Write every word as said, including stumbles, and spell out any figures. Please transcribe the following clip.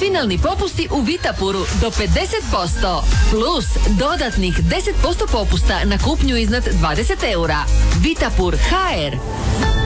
Kriminalni popusti u Vitapuru do pedeset posto. Plus dodatnih deset posto popusta na kupnju iznad dvadeset eura. Vitapur ha er.